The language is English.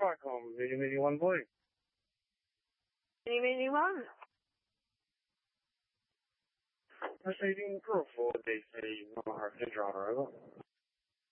Stockholm, mini one boy. Mini one. Mercedes Pro for they say no hard to draw over.